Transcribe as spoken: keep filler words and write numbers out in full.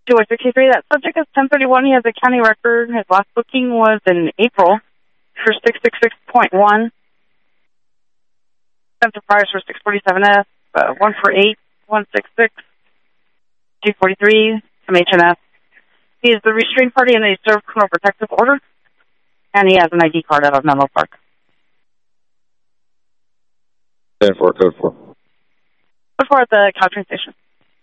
two oh six three. That subject is ten thirty-one. He has a county record. His last booking was in April for six sixty-six point one. Sent price for six forty-seven S, uh, one for eight, one sixty-six, two forty-three, some H and S. He is the restrained party in a served criminal protective order, and he has an I D card out of Menlo Park. ten four, code four. Before at the Caltrain station.